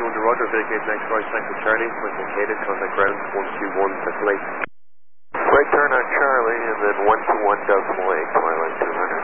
under Roger, vacate next right Tango Charlie, when located, contact ground 121 Circle 8. Right turn on Charlie, and then 121 decimal 8,